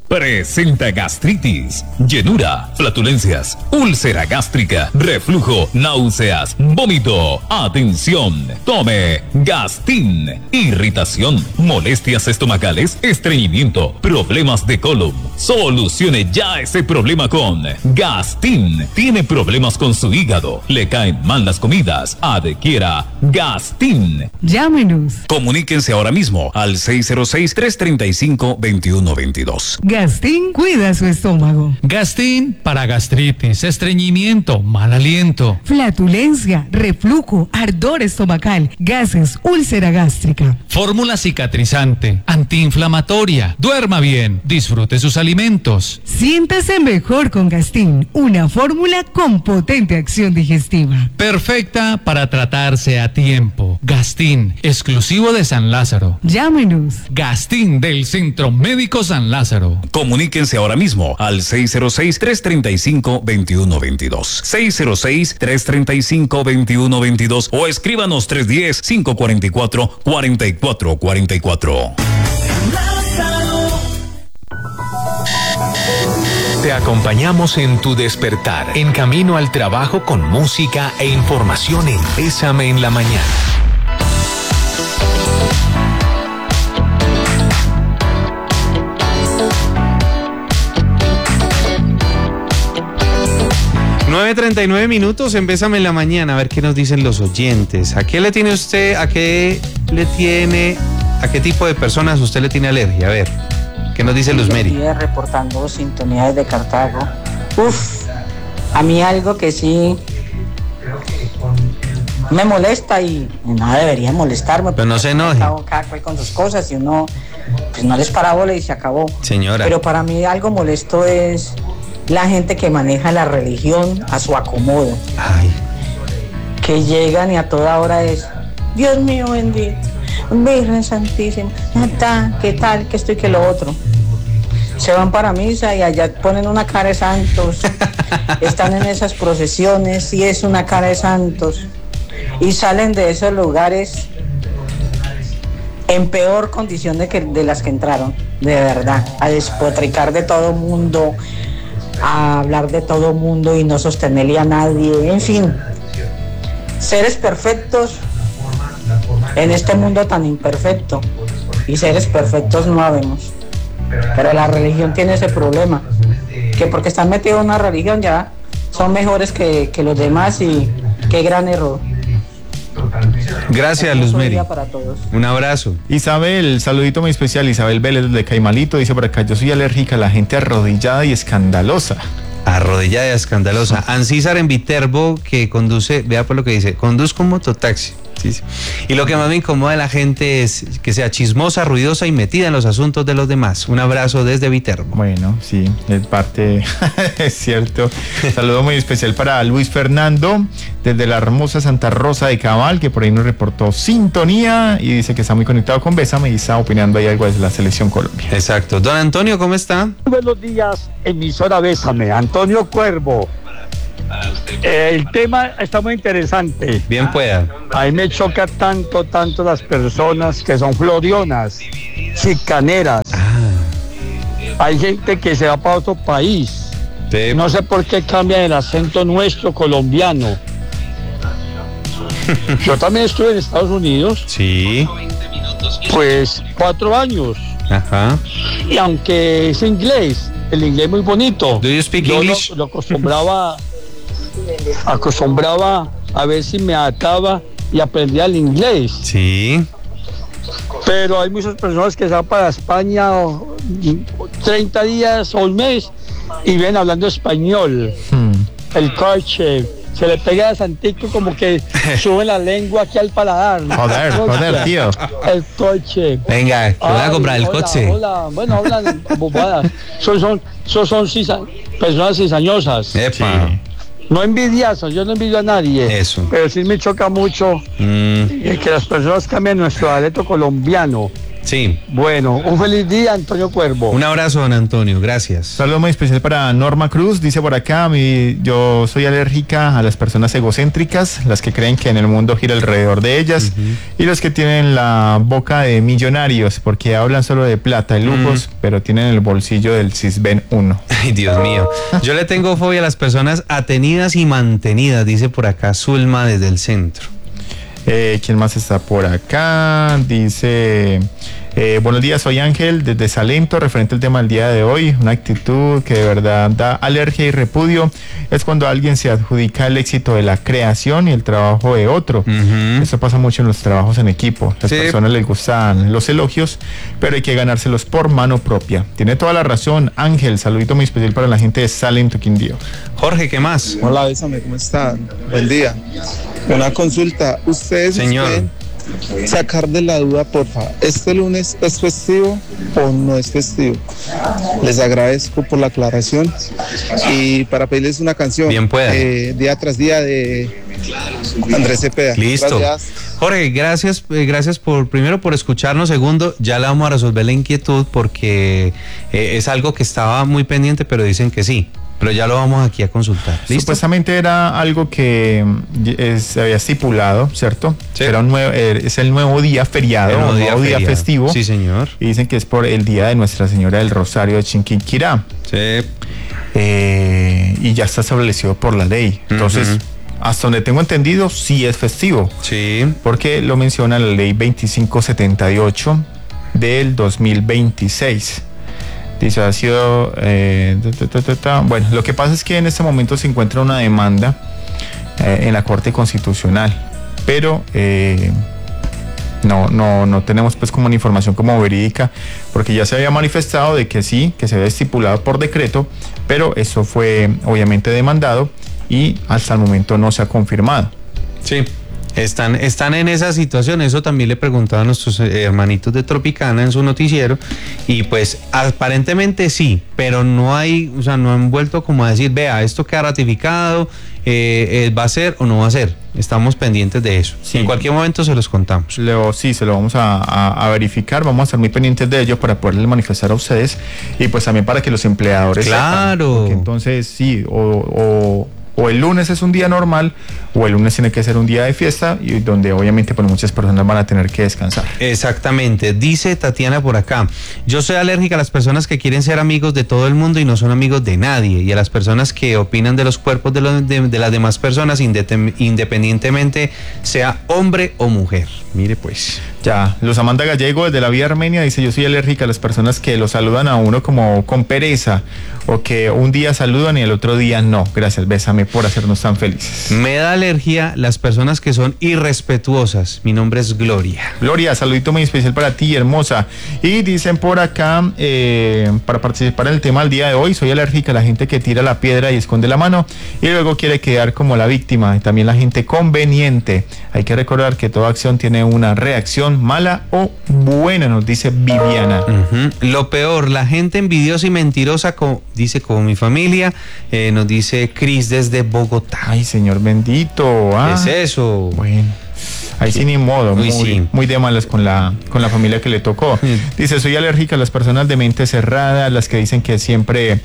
Presenta gastritis, llenura, flatulencias, úlcera gástrica, reflujo, náuseas, vómito. Atención, tome Gastin. Irritación, molestias estomacales, estreñimiento, problemas de colon. Solucione ya ese problema con Gastin. Tiene problemas con su hígado, le caen mal las comidas. Adquiera Gastin. Llámenos. Comuníquense ahora mismo al 606-335-2122. Gastin cuida su estómago. Gastin para gastritis, estreñimiento, mal aliento, flatulencia, reflujo, ardor estomacal, gases, úlcera gástrica. Fórmula cicatrizante, antiinflamatoria. Duerma bien, disfrute sus alimentos. Siéntase mejor con Gastin, una fórmula con potente acción digestiva. Perfecta para tratarse a tiempo. Gastin, exclusivo de San Lázaro. Llámenos. Gastin del Centro Médico San Lázaro. Comuníquense ahora mismo al 606-335-2122. 606-335-2122 o escríbanos 310-544-4444. Te acompañamos en tu despertar, en camino al trabajo con música e información en Bésame en la Mañana. ...9:39 en Bésame en la Mañana. A ver qué nos dicen los oyentes. ¿A qué le tiene usted, a qué tipo de personas usted le tiene alergia? A ver, ¿qué nos dice Luz Mary? Reportando sintonía desde Cartago. A mí algo que sí me molesta y no debería molestarme. Pero no se enoje. Cada cual con sus cosas y uno pues no les para bola y se acabó. Señora. Pero para mí algo molesto es la gente que maneja la religión a su acomodo. Ay. Que llegan y a toda hora es, Dios mío bendito, Virgen Santísima, ¿qué tal? Que esto y que lo otro. Se van para misa y allá ponen una cara de santos. Están en esas procesiones y es una cara de santos. Y salen de esos lugares en peor condición de las que entraron, de verdad, a despotricar de todo mundo, a hablar de todo mundo y no sostenerle a nadie, en fin, seres perfectos en este mundo tan imperfecto, y seres perfectos no habemos, pero la religión tiene ese problema, que porque están metidos en una religión ya son mejores que los demás, y qué gran error. Gracias, Luz Mary. Para todos. Un abrazo. Isabel, saludito muy especial. Isabel Vélez de Caimalito dice por acá: yo soy alérgica a la gente arrodillada y escandalosa. Arrodillada y escandalosa. Ancísar en Viterbo, que conduce, vea por lo que dice, conduzco un mototaxi. Sí. Y lo que más me incomoda de la gente es que sea chismosa, ruidosa y metida en los asuntos de los demás. Un abrazo desde Viterbo. Bueno, sí, es parte, es cierto. Saludo muy especial para Luis Fernando, desde la hermosa Santa Rosa de Cabal, que por ahí nos reportó sintonía y dice que está muy conectado con Bésame y está opinando ahí algo de la Selección Colombia. Exacto. Don Antonio, ¿cómo está? Buenos días, emisora Bésame. Antonio Cuervo. El tema está muy interesante. Bien pueda. A mí me choca tanto las personas que son florionas, chicaneras. Hay gente que se va para otro país. Sí. No sé por qué cambian el acento nuestro colombiano. Yo también estuve en Estados Unidos. Sí. Pues 4 años. Ajá. Y aunque es inglés, el inglés muy bonito. Do you speak yo English? Lo acostumbraba a ver si me ataba y aprendía el inglés. Sí. Pero hay muchas personas que se van para España 30 días o un mes y ven hablando español. El coche se le pega a Santico como que sube la lengua aquí al paladar. Joder, tío. El coche. Venga, que voy a comprar el coche. Hola. Bueno, hablan bobadas. Son personas cizañosas. Epa. Sí. No envidiosas, yo no envidio a nadie. Eso. Pero sí me choca mucho que las personas cambien nuestro dialecto colombiano. Sí. Bueno, un feliz día, Antonio Cuervo. Un abrazo, don Antonio, gracias. Saludo muy especial para Norma Cruz, dice por acá, yo soy alérgica a las personas egocéntricas, las que creen que en el mundo gira alrededor de ellas, y los que tienen la boca de millonarios, porque hablan solo de plata y lujos, pero tienen el bolsillo del Cisben 1. Ay, Dios mío. Yo le tengo fobia a las personas atenidas y mantenidas, dice por acá Zulma desde el centro. ¿Quién más está por acá? Dice, buenos días, soy Ángel desde Salento, referente al tema del día de hoy. Una actitud que de verdad da alergia y repudio es cuando alguien se adjudica el éxito de la creación y el trabajo de otro. Eso pasa mucho en los trabajos en equipo. Las personas les gustan los elogios, pero hay que ganárselos por mano propia. Tiene toda la razón, Ángel. Saludito muy especial para la gente de Salento, Quindío. Jorge, ¿qué más? Hola, bésame, ¿cómo están? Buen día. Una consulta, ¿ustedes pueden sacar de la duda, porfa, este lunes es festivo o no es festivo? Les agradezco por la aclaración y para pedirles una canción. Bien pueda. Día tras día de Andrés Cepeda. Listo. Gracias. Jorge, gracias primero por escucharnos, segundo, ya le vamos a resolver la inquietud porque es algo que estaba muy pendiente, pero dicen que sí. Pero ya lo vamos aquí a consultar. ¿Listo? Supuestamente era algo que se había estipulado, ¿cierto? Sí. Era es el nuevo día feriado, el nuevo día festivo. Sí, señor. Y dicen que es por el día de Nuestra Señora del Rosario de Chinquinquirá. Sí. Y ya está establecido por la ley. Entonces, hasta donde tengo entendido, sí es festivo. Sí. Porque lo menciona la ley 2578 del 2026. Dice, ha sido... Bueno, lo que pasa es que en este momento se encuentra una demanda en la Corte Constitucional, pero no tenemos pues como una información como verídica, porque ya se había manifestado de que sí, que se había estipulado por decreto, pero eso fue obviamente demandado y hasta el momento no se ha confirmado. Sí. Están en esa situación. Eso también le preguntaban a nuestros hermanitos de Tropicana en su noticiero y pues aparentemente sí, pero no han vuelto como a decir, vea, esto queda ratificado, va a ser o no va a ser. Estamos pendientes de eso. Sí. En cualquier momento se los contamos. Sí, se lo vamos a verificar, vamos a estar muy pendientes de ello para poderles manifestar a ustedes y pues también para que los empleadores claro sepan, porque entonces sí, o el lunes es un día normal o el lunes tiene que ser un día de fiesta y donde obviamente pues muchas personas van a tener que descansar. Exactamente. Dice Tatiana por acá, yo soy alérgica a las personas que quieren ser amigos de todo el mundo y no son amigos de nadie, y a las personas que opinan de los cuerpos de las demás personas independientemente sea hombre o mujer. Mire pues. Ya, Luz Amanda Gallego desde la Vía Armenia dice, yo soy alérgica a las personas que lo saludan a uno como con pereza o que un día saludan y el otro día no. Gracias, bésame por hacernos tan felices. Me da alergia las personas que son irrespetuosas. Mi nombre es Gloria. Gloria, saludito muy especial para ti, hermosa. Y dicen por acá, para participar en el tema del día de hoy, soy alérgica a la gente que tira la piedra y esconde la mano y luego quiere quedar como la víctima, y también la gente conveniente. Hay que recordar que toda acción tiene una reacción, mala o buena, nos dice Viviana. Lo peor, la gente envidiosa y mentirosa, dice como mi familia, nos dice Cris desde Bogotá. Ay, Señor bendito. ¿Qué es eso? Bueno, ahí sí ni modo, muy de malas con la familia que le tocó. Dice, soy alérgica a las personas de mente cerrada, las que dicen que siempre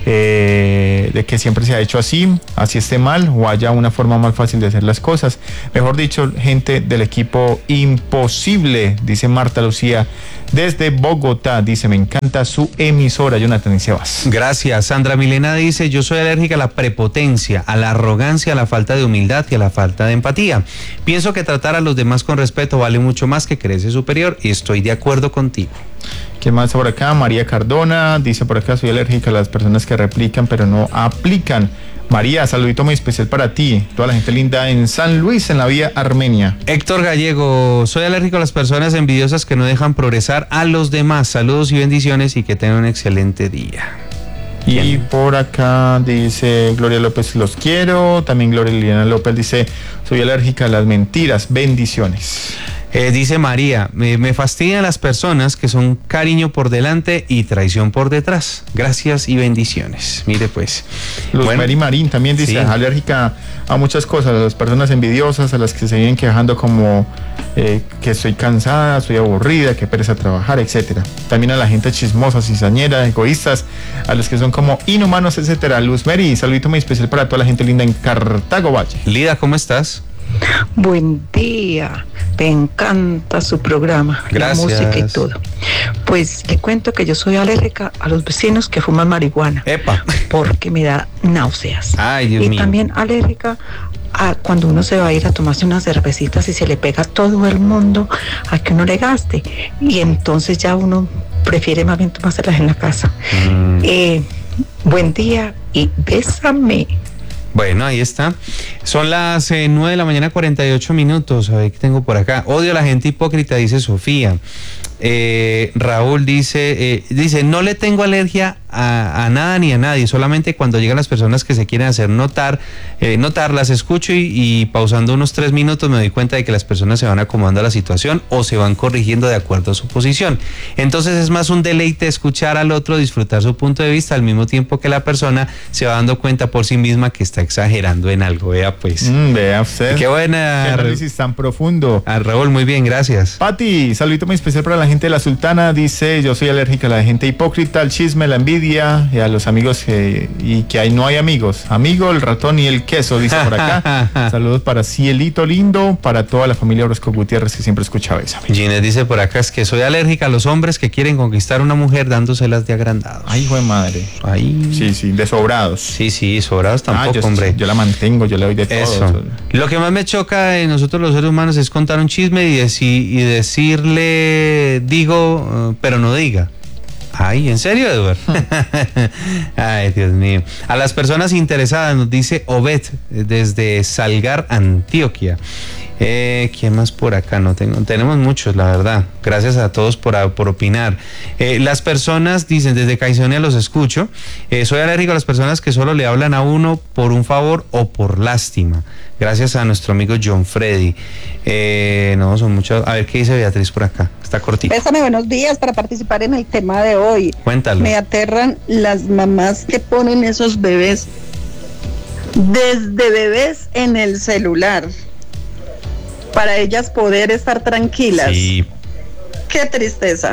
se ha hecho así esté mal o haya una forma más fácil de hacer las cosas. Mejor dicho, gente del equipo imposible, dice Marta Lucía desde Bogotá. Dice, me encanta su emisora, Jonathan y Sebas. Gracias. Sandra Milena dice, yo soy alérgica a la prepotencia, a la arrogancia, a la falta de humildad y a la falta de empatía. Pienso que tratar a los demás con respeto vale mucho más que creerse superior y estoy de acuerdo contigo. ¿Quién más por acá? María Cardona dice por acá, soy alérgica a las personas que replican pero no aplican. María, saludito muy especial para ti, toda la gente linda en San Luis, en la Vía Armenia. Héctor Gallego, soy alérgico a las personas envidiosas que no dejan progresar a los demás. Saludos y bendiciones y que tengan un excelente día. Y por acá dice Gloria López, los quiero. También Gloria Liliana López dice, soy alérgica a las mentiras, bendiciones. Dice María, me fastidian las personas que son cariño por delante y traición por detrás. Gracias y bendiciones. Mire pues. Mary Marín también dice, alérgica a muchas cosas, a las personas envidiosas, a las que se vienen quejando como que estoy cansada, estoy aburrida, que pereza trabajar, etcétera. También a la gente chismosa, cizañera, egoístas, a los que son como inhumanos, etcétera. Luz Mary, saludito muy especial para toda la gente linda en Cartago Valle. Lida, ¿cómo estás? Buen día, me encanta su programa, gracias. La música y todo. Pues le cuento que yo soy alérgica a los vecinos que fuman marihuana. ¡Epa! Porque me da náuseas. Ay, Dios mío. Y también alérgica a cuando uno se va a ir a tomarse unas cervecitas y se le pega a todo el mundo a que uno le gaste. Y entonces ya uno prefiere más bien tomárselas en la casa. Buen día y bésame. Bueno, ahí está. Son las 9 de la mañana, 48 minutos. A ver qué tengo por acá. Odio a la gente hipócrita, dice Sofía. Raúl dice, no le tengo alergia a nada ni a nadie, solamente cuando llegan las personas que se quieren hacer notar, las escucho y pausando unos 3 minutos me doy cuenta de que las personas se van acomodando a la situación o se van corrigiendo de acuerdo a su posición. Entonces es más un deleite escuchar al otro, disfrutar su punto de vista al mismo tiempo que la persona se va dando cuenta por sí misma que está exagerando en algo. Vea pues. Vea usted. Qué buena. Qué análisis tan profundo. Raúl, muy bien, gracias. Pati, saludito muy especial para la gente de La Sultana. Dice, yo soy alérgica a la gente hipócrita, al chisme, la envidia y a los amigos y que no hay amigos. Amigo, el ratón y el queso, dice por acá. Saludos para Cielito Lindo, para toda la familia Orozco Gutiérrez que siempre escucha Bésame. Ginés dice por acá, es que soy alérgica a los hombres que quieren conquistar a una mujer dándoselas de agrandados. Ay, hijo de madre. Ay. Sí, de sobrados. Sí, sobrados tampoco, hombre. Yo la mantengo, yo le doy de todo. Eso. Lo que más me choca de nosotros los seres humanos es contar un chisme y decirle, digo, pero no diga. Ay, ¿en serio, Eduardo? Ay, Dios mío. A las personas interesadas, nos dice Obed, desde Salgar, Antioquia. ¿Quién más por acá? Tenemos muchos, la verdad. Gracias a todos por opinar. Las personas dicen, desde Caizonia los escucho. Soy alérgico a las personas que solo le hablan a uno por un favor o por lástima. Gracias a nuestro amigo John Freddy. No, son muchos. A ver, ¿qué dice Beatriz por acá? Está cortito. Bésame, buenos días para participar en el tema de hoy. Cuéntalo. Me aterran las mamás que ponen esos bebés desde bebés en el celular para ellas poder estar tranquilas. Sí. Qué tristeza.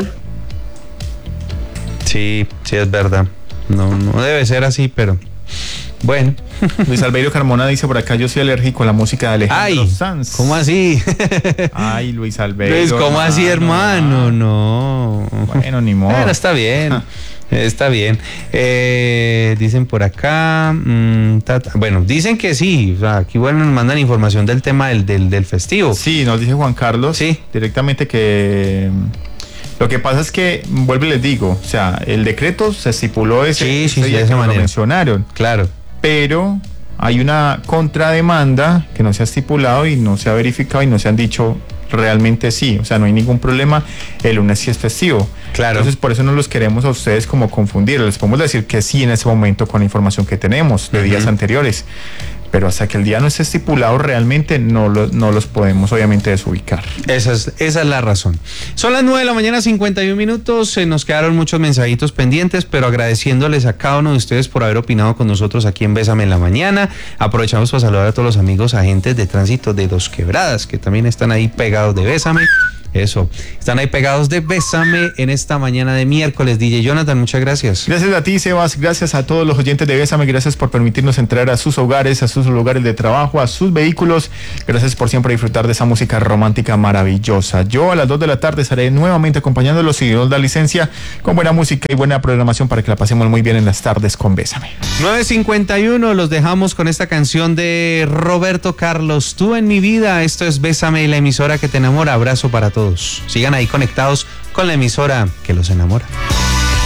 Sí, es verdad. No debe ser así, pero bueno. Luis Albeiro Carmona dice por acá, yo soy alérgico a la música de Alejandro Sanz. ¿Cómo así? Ay, Luis Albeiro. Luis, ¿cómo así, hermano? No. Bueno, ni modo. Bueno, está bien. Está bien. Dicen por acá. Bueno, dicen que sí. O sea, aquí bueno, nos mandan información del tema del festivo. Sí, nos dice Juan Carlos. Sí. Directamente que. Lo que pasa es que, vuelvo y les digo, o sea, el decreto se estipuló ese de esa manera. Lo mencionaron. Claro. Pero hay una contrademanda que no se ha estipulado y no se ha verificado y no se han dicho realmente sí, o sea, no hay ningún problema, el lunes sí es festivo. Claro. Entonces, por eso no los queremos a ustedes como confundir, les podemos decir que sí en ese momento con la información que tenemos de días anteriores, pero hasta que el día no esté estipulado realmente no los podemos obviamente desubicar. Esa es la razón. Son las 9 de la mañana, 51 minutos, se nos quedaron muchos mensajitos pendientes, pero agradeciéndoles a cada uno de ustedes por haber opinado con nosotros aquí en Bésame en la Mañana. Aprovechamos para saludar a todos los amigos agentes de tránsito de Dos Quebradas, que también están ahí pegados de Bésame. Eso, están ahí pegados de Bésame en esta mañana de miércoles. DJ Jonathan, muchas gracias. Gracias a ti, Sebas, gracias a todos los oyentes de Bésame, gracias por permitirnos entrar a sus hogares, a sus lugares de trabajo, a sus vehículos, gracias por siempre disfrutar de esa música romántica maravillosa. Yo a las 2 de la tarde estaré nuevamente acompañándolos, si Dios da licencia, con buena música y buena programación para que la pasemos muy bien en las tardes con Bésame. 9:51, los dejamos con esta canción de Roberto Carlos, Tú en mi vida. Esto es Bésame, la emisora que te enamora. Abrazo para todos. Sigan ahí conectados con la emisora que los enamora.